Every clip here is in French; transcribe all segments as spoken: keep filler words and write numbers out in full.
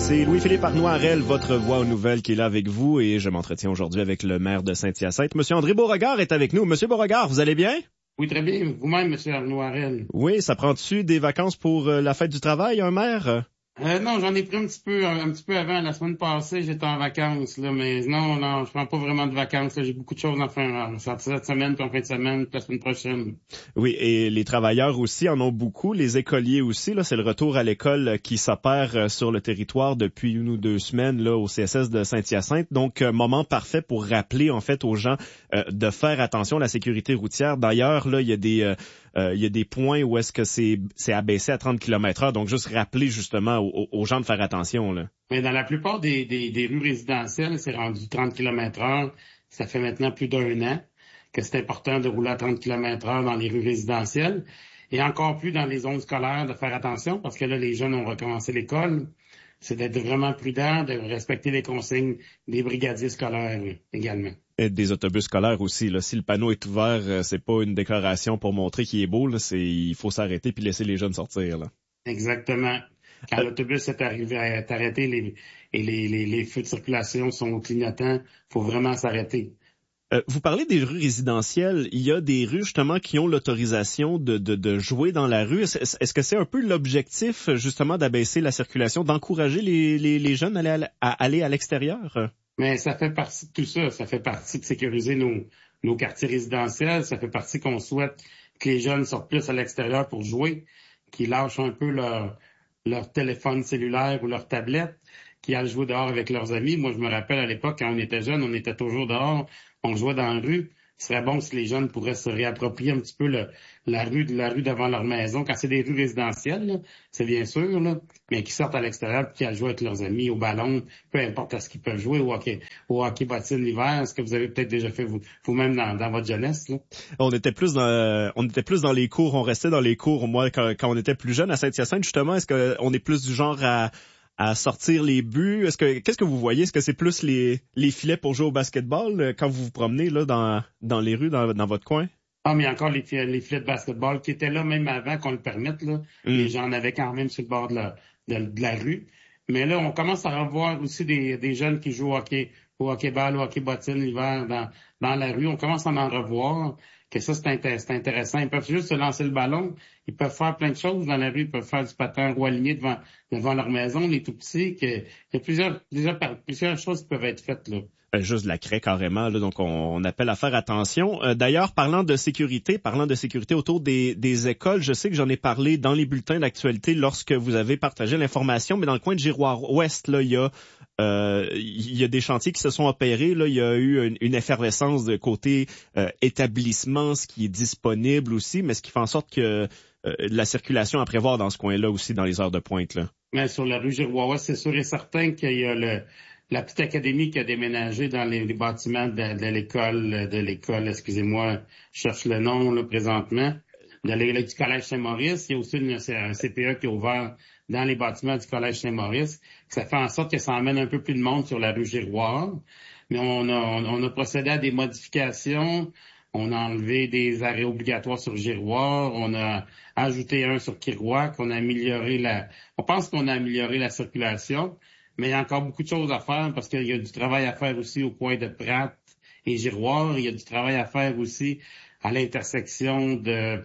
C'est Louis-Philippe Arnoirel, votre voix aux nouvelles qui est là avec vous et je m'entretiens aujourd'hui avec le maire de Saint-Hyacinthe. Monsieur André Beauregard est avec nous. Monsieur Beauregard, vous allez bien? Oui, très bien. Vous-même, Monsieur Arnoirel. Oui, ça prend-tu des vacances pour euh, la fête du travail, un maire? Euh, non, j'en ai pris un petit peu, un, un petit peu avant. La semaine passée, j'étais en vacances, là, mais non, non, je prends pas vraiment de vacances, là. J'ai beaucoup de choses à faire cette semaine, puis en fin de semaine, puis la semaine prochaine. Oui, et les travailleurs aussi en ont beaucoup, les écoliers aussi, là, c'est le retour à l'école qui s'opère sur le territoire depuis une ou deux semaines, là, au C S S de Saint-Hyacinthe. Donc, euh, moment parfait pour rappeler, en fait, aux gens euh, de faire attention à la sécurité routière. D'ailleurs, là, il y a des, euh, euh, il y a des points où est-ce que c'est, c'est abaissé à trente kilomètres heure. Donc, juste rappeler, justement, aux, aux gens de faire attention, là. Mais dans la plupart des, des, des rues résidentielles, c'est rendu trente kilomètres heure. Ça fait maintenant plus d'un an que c'est important de rouler à trente kilomètres heure dans les rues résidentielles. Et encore plus dans les zones scolaires, de faire attention, parce que là, les jeunes ont recommencé l'école. C'est d'être vraiment prudent, de respecter les consignes des brigadiers scolaires également. Et des autobus scolaires aussi, là. Si le panneau est ouvert, euh, c'est pas une décoration pour montrer qu'il est beau, là. C'est, il faut s'arrêter puis laisser les jeunes sortir, là. Exactement. Quand euh... l'autobus est arrivé à est arrêté les, et les, les, les feux de circulation sont clignotants, faut vraiment s'arrêter. Euh, vous parlez des rues résidentielles. Il y a des rues, justement, qui ont l'autorisation de, de, de jouer dans la rue. Est-ce, est-ce que c'est un peu l'objectif, justement, d'abaisser la circulation, d'encourager les, les, les jeunes à aller à, à aller à l'extérieur? Mais ça fait partie de tout ça. Ça fait partie de sécuriser nos, nos quartiers résidentiels. Ça fait partie qu'on souhaite que les jeunes sortent plus à l'extérieur pour jouer, qu'ils lâchent un peu leur, leur téléphone cellulaire ou leur tablette, qu'ils aillent jouer dehors avec leurs amis. Moi, je me rappelle à l'époque, quand on était jeunes, on était toujours dehors, on jouait dans la rue. Ce serait bon si les jeunes pourraient se réapproprier un petit peu le, la rue de la rue devant leur maison. Quand c'est des rues résidentielles, là, c'est bien sûr, là, mais qui sortent à l'extérieur et qui aillent jouer avec leurs amis au ballon, peu importe à ce qu'ils peuvent jouer, au hockey, au hockey bottine l'hiver, ce que vous avez peut-être déjà fait vous, vous-même dans, dans votre jeunesse. Là. On était plus dans on était plus dans les cours, on restait dans les cours. Moi, quand, quand on était plus jeune à Saint-Hyacinthe, justement, est-ce qu'on est plus du genre à à sortir les buts? Est-ce que qu'est-ce que vous voyez? Est-ce que c'est plus les les filets pour jouer au basketball quand vous vous promenez là dans dans les rues dans, dans votre coin? Ah, mais encore les, les filets de basketball qui étaient là même avant qu'on le permette, là. Mm. Les gens en avaient quand même sur le bord de la, de, de la rue. Mais là, on commence à revoir aussi des, des jeunes qui jouent au hockey, au hockey-ball, au hockey-bottine l'hiver dans, dans la rue. On commence à en revoir. Que ça, c'est, int- c'est intéressant. Ils peuvent juste se lancer le ballon. Ils peuvent faire plein de choses dans la rue. Ils peuvent faire du patin roue aligné devant, devant leur maison, les tout petits. Que, il y a plusieurs, plusieurs, plusieurs choses qui peuvent être faites, là. Juste de la craie carrément, là, donc on, on appelle à faire attention. Euh, d'ailleurs, parlant de sécurité, parlant de sécurité autour des, des écoles, je sais que j'en ai parlé dans les bulletins d'actualité lorsque vous avez partagé l'information, mais dans le coin de Giroir-Ouest, là, il y a euh, il y a des chantiers qui se sont opérés. Là, il y a eu une, une effervescence de côté euh, établissement, ce qui est disponible aussi, mais ce qui fait en sorte que euh, la circulation à prévoir dans ce coin-là aussi dans les heures de pointe. Là. Mais sur la rue Giroir-Ouest, c'est sûr et certain qu'il y a le la petite académie qui a déménagé dans les, les bâtiments de, de l'école, de l'école, excusez-moi, je cherche le nom là, présentement, de l'école du Collège Saint-Maurice. Il y a aussi une, un C P E qui est ouvert dans les bâtiments du Collège Saint-Maurice. Ça fait en sorte que ça emmène un peu plus de monde sur la rue Giroir. Mais on a, on, on a procédé à des modifications. On a enlevé des arrêts obligatoires sur Giroir. On a ajouté un sur Kirouac. On a amélioré la, on pense qu'on a amélioré la circulation. Mais il y a encore beaucoup de choses à faire parce qu'il y a du travail à faire aussi au coin de Pratt et Giroir. Il y a du travail à faire aussi à l'intersection de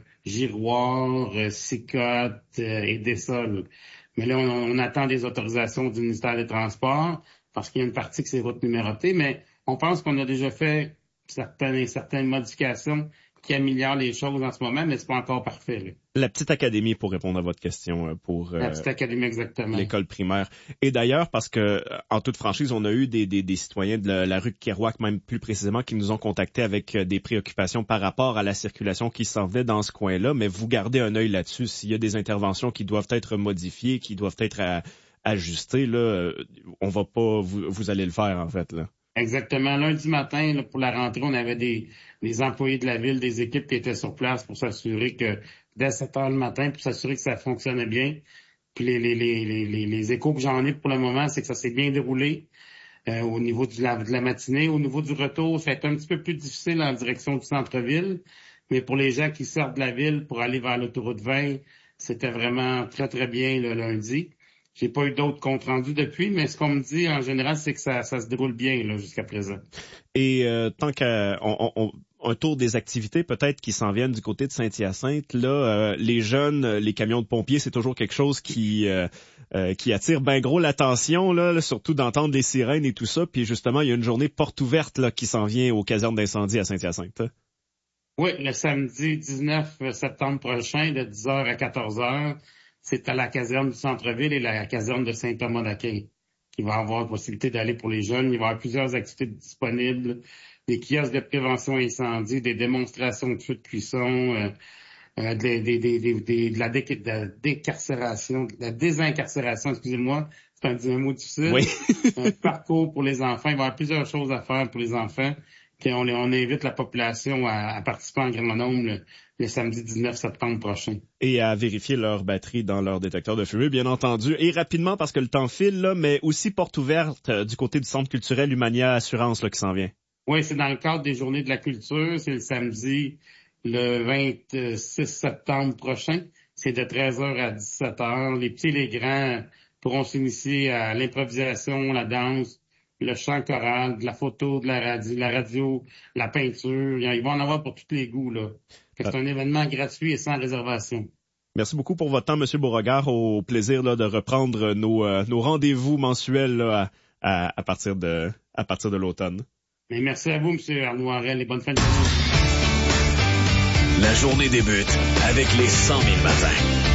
Giroir, Sicotte et Dessol. Mais là, on, on attend des autorisations du ministère des Transports parce qu'il y a une partie qui c'est route numérotée. Mais on pense qu'on a déjà fait certaines, certaines modifications qui améliorent les choses en ce moment, mais c'est pas encore parfait. Là. La petite académie, pour répondre à votre question, pour euh, la petite académie exactement. L'école primaire. Et d'ailleurs, parce que en toute franchise, on a eu des, des, des citoyens de la, la rue de Kerouac, même plus précisément, qui nous ont contactés avec des préoccupations par rapport à la circulation qui s'en venait dans ce coin-là. Mais vous gardez un œil là-dessus. S'il y a des interventions qui doivent être modifiées, qui doivent être à, ajustées, là, on va pas, vous, vous allez le faire en fait là. Exactement. Lundi matin, là, pour la rentrée, on avait des, des employés de la ville, des équipes qui étaient sur place pour s'assurer que dès sept heures le matin, pour s'assurer que ça fonctionnait bien. Puis les, les, les, les, les échos que j'en ai pour le moment, c'est que ça s'est bien déroulé euh, au niveau de la, de la matinée. Au niveau du retour, ça a été un petit peu plus difficile en direction du centre-ville. Mais pour les gens qui sortent de la ville pour aller vers l'autoroute vingt, c'était vraiment très, très bien le lundi. j'ai pas eu d'autres comptes rendus depuis, mais ce qu'on me dit en général, c'est que ça, ça se déroule bien là jusqu'à présent. Et euh, tant qu'à on, on, un tour des activités peut-être qui s'en viennent du côté de Saint-Hyacinthe, là, euh, les jeunes, les camions de pompiers, c'est toujours quelque chose qui euh, euh, qui attire bien gros l'attention, là, là, surtout d'entendre les sirènes et tout ça. Puis justement, il y a une journée porte ouverte là qui s'en vient aux casernes d'incendie à Saint-Hyacinthe. Hein? Oui, le samedi dix-neuf septembre prochain, de dix heures à quatorze heures, c'est à la caserne du centre-ville et la caserne de Saint-Thomas-d'Aquin qui va avoir la possibilité d'aller pour les jeunes. Il va y avoir plusieurs activités disponibles, des kiosques de prévention incendie, des démonstrations de feux de cuisson, euh, euh, des, des, des, des, des, de, la dé, de la décarcération, de la désincarcération, excusez-moi, c'est un, un mot difficile. Oui. Un parcours pour les enfants. Il va y avoir plusieurs choses à faire pour les enfants. Puis on, on invite la population à, à participer en grand nombre le, le samedi dix-neuf septembre prochain. Et à vérifier leur batterie dans leur détecteur de fumée, bien entendu. Et rapidement, parce que le temps file, là, mais aussi porte ouverte euh, du côté du Centre culturel Humania Assurance là, qui s'en vient. Oui, c'est dans le cadre des Journées de la culture. C'est le samedi le vingt-six septembre prochain. C'est de treize heures à dix-sept heures. Les petits et les grands pourront s'initier à l'improvisation, la danse, le chant choral, de la photo, de la radio, la radio, la peinture. Ils vont en avoir pour tous les goûts, là. C'est un événement gratuit et sans réservation. Merci beaucoup pour votre temps, M. Beauregard. Au plaisir là, de reprendre nos, euh, nos rendez-vous mensuels là, à, à, à partir de, à partir de l'automne. Mais merci à vous, M. Arnaud Harel, et bonne fin de journée. La journée débute avec les cent mille matins.